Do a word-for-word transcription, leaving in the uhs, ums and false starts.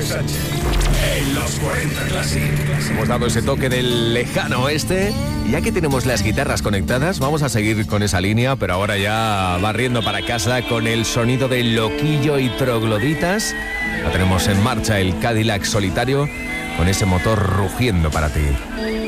Sánchez en los cuarenta Classic. Hemos dado ese toque del lejano oeste. Y ya que tenemos las guitarras conectadas, vamos a seguir con esa línea, pero ahora ya barriendo para casa con el sonido de Loquillo y Trogloditas. Ya tenemos en marcha el Cadillac solitario con ese motor rugiendo para ti.